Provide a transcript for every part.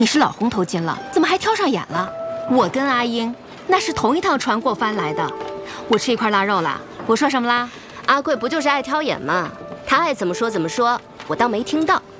你是老红头巾了，怎么还挑上眼了？我跟阿英那是同一趟船过帆来的。我吃一块腊肉了，我说什么啦？ 阿贵不就是爱挑眼吗？他爱怎么说怎么说，我当没听到。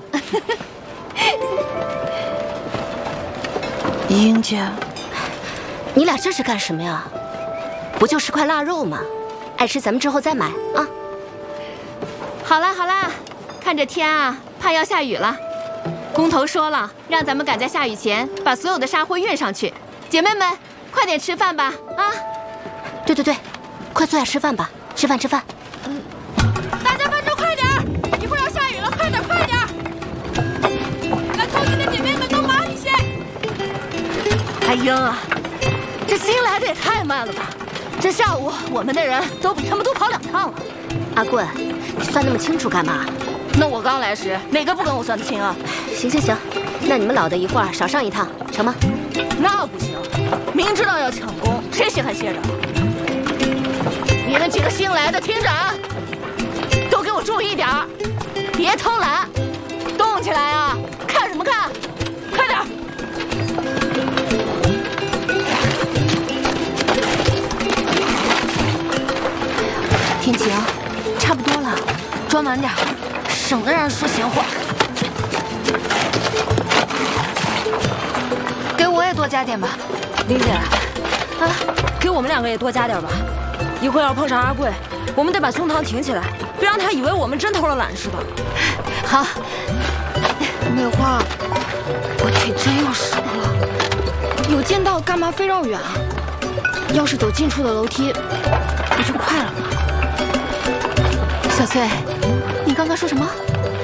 英姐， 你俩这是干什么呀？不就是块腊肉吗？爱吃咱们之后再买啊。 好啦好啦，看这天啊，怕要下雨了。工头说了，让咱们赶在下雨前把所有的沙货运上去。姐妹们，快点吃饭吧！啊， 对对对，快坐下吃饭吧，吃饭吃饭。 大家分钟快点，一会儿要下雨了，快点快点！蓝头巾的姐妹们都忙一些。 阿英啊，这新来的也太慢了吧！这下午我们的人都比他们多跑2趟了。 阿贵，你算那么清楚干嘛？ 那我刚来时，哪个不跟我算得清啊？ 行行行，那你们老的一会儿少上一趟，成吗？ 那不行，明知道要抢功，谁稀罕歇着？你们几个新来的，听着啊，都给我注意点儿，别偷懒，动起来啊！看什么看？快点！ 天晴，差不多了，装满点，省得让人说闲话。给我也多加点吧， 玲姐，啊，给我们2个也多加点吧。一会儿要碰上阿贵，我们得把胸膛挺起来，别让他以为我们真偷了懒似的。 好，美花，我腿真要折了。有剑道干嘛非绕远啊？要是走近处的楼梯，不就快了吗？小翠，你刚刚说什么？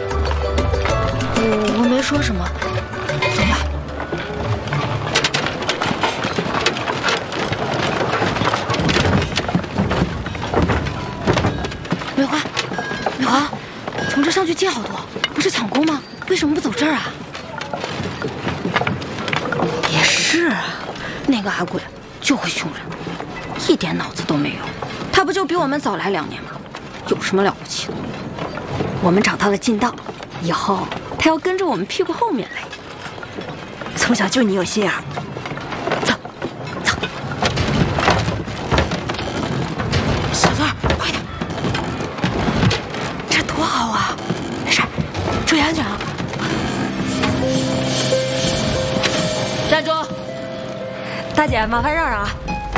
我没说什么。 走吧。梅花，梅花，从这上去近好多，不是抢功吗？为什么不走这儿啊？ 也是啊，那个阿贵就会凶人，一点脑子都没有。 他不就比我们早来2年吗？ 有什么了不起的？我们找到了近道，以后他要跟着我们屁股后面来。从小就你有心眼儿，走，走。小段，快点！这多好啊！没事，注意安全啊！ 站住！大姐，麻烦让让啊！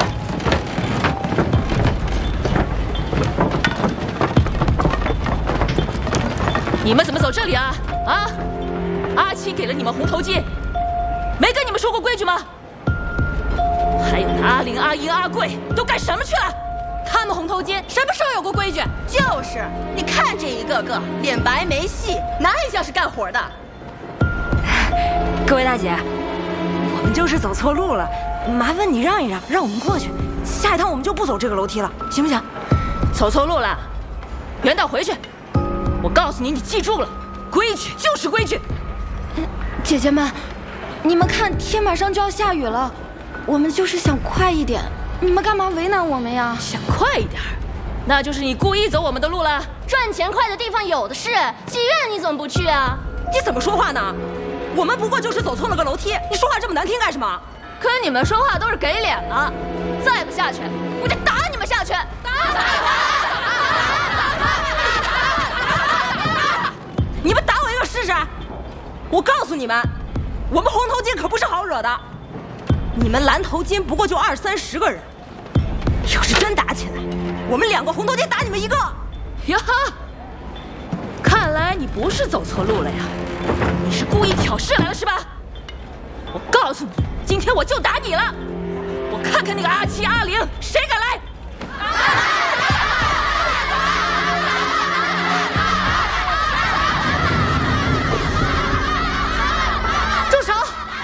你们怎么走这里啊？啊！阿七给了你们红头巾，没跟你们说过规矩吗？还有那阿玲、阿英、阿贵都干什么去了？他们红头巾什么时候有过规矩？ 就是，你看这一个个脸白没戏，哪里像是干活的？ 各位大姐，我们就是走错路了，麻烦你让一让，让我们过去。下一趟我们就不走这个楼梯了，行不行？ 走错路了，原道回去。我告诉你，你记住了，规矩就是规矩。 姐姐们，你们看天马上就要下雨了，我们就是想快一点，你们干嘛为难我们呀？ 想快一点，那就是你故意走我们的路了。 赚钱快的地方有的是，妓院你怎么不去啊？ 你怎么说话呢？我们不过就是走错了个楼梯，你说话这么难听干什么？ 可你们说话都是给脸了，再不下去，我就打你们下去！ 你们打我一个试试！我告诉你们，我们红头巾可不是好惹的。你们蓝头巾不过就20、30个人，要是真打起来，我们2个红头巾打你们1个。 呀哈！看来你不是走错路了呀，你是故意挑事来了是吧？我告诉你，今天我就打你了，我看看那个阿七、阿玲谁敢来！ 住手！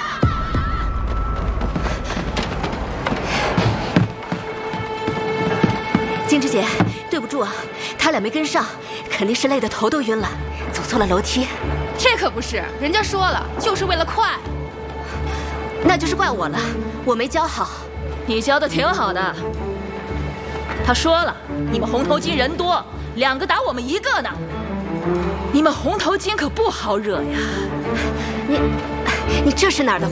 静之姐，对不住啊，他俩没跟上，肯定是累得头都晕了，走错了楼梯。 这可不是，人家说了，就是为了快。 那就是怪我了，我没教好。 你教的挺好的。他说了，你们红头巾人多，2个打我们1个呢。你们红头巾可不好惹呀。 你这是哪儿的话？